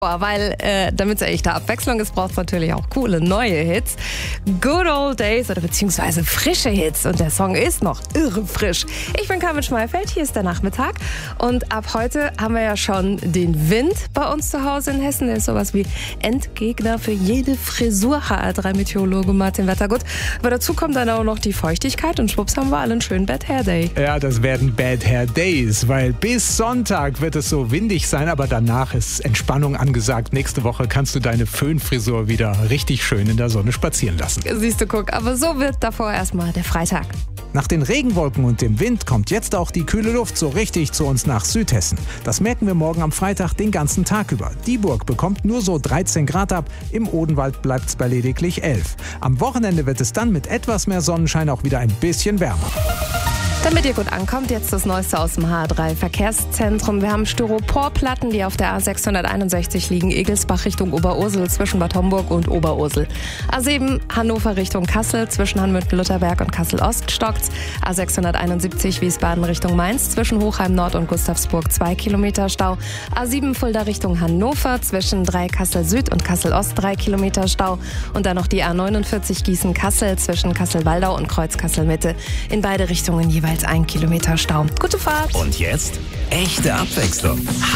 Weil damit es echte Abwechslung ist, braucht es natürlich auch coole neue Hits. Good Old Days oder beziehungsweise frische Hits. Und der Song ist noch irre frisch. Ich bin Carmen Schmeifeld, hier ist der Nachmittag. Und ab heute haben wir ja schon den Wind bei uns zu Hause in Hessen. Der ist sowas wie Endgegner für jede Frisur. HR3-Meteorologe Martin Wettergut. Aber dazu kommt dann auch noch die Feuchtigkeit und schwupps haben wir alle einen schönen Bad Hair Day. Ja, das werden Bad Hair Days, weil bis Sonntag wird es so windig sein, aber danach ist Entspannung angesagt. Nächste Woche kannst du deine Föhnfrisur wieder richtig schön in der Sonne spazieren lassen. Siehst du, guck, aber so wird davor erstmal der Freitag. Nach den Regenwolken und dem Wind kommt jetzt auch die kühle Luft so richtig zu uns nach Südhessen. Das merken wir morgen am Freitag den ganzen Tag über. Dieburg bekommt nur so 13 Grad ab, im Odenwald bleibt es bei lediglich 11. Am Wochenende wird es dann mit etwas mehr Sonnenschein auch wieder ein bisschen wärmer. Damit ihr gut ankommt, jetzt das Neueste aus dem HR3 Verkehrszentrum. Wir haben Styroporplatten, die auf der A661 liegen, Egelsbach Richtung Oberursel zwischen Bad Homburg und Oberursel. A7 Hannover Richtung Kassel zwischen Hanmüttel-Lutherberg und Kassel-Ost stockt's. A671 Wiesbaden Richtung Mainz zwischen Hochheim Nord und Gustavsburg 2 Kilometer Stau. A7 Fulda Richtung Hannover zwischen Kassel Süd und Kassel Ost 3 Kilometer Stau. Und dann noch die A49 Gießen-Kassel zwischen Kassel-Waldau und Kreuz-Kassel-Mitte. In beide Richtungen jeweils 1 Kilometer Stau. Gute Fahrt! Und jetzt echte Abwechslung.